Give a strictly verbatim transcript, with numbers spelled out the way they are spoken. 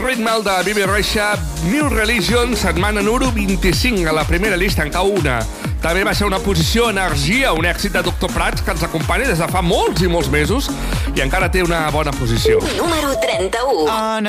ritme el de Bibi Rexha, New Religion, setmana número vint-i-cinc a la primera llista, en cau una. També va ser una posició Energia, un èxit de Doctor Prats que ens acompanya des de fa molts i molts mesos i encara té una bona posició. Número trenta-u.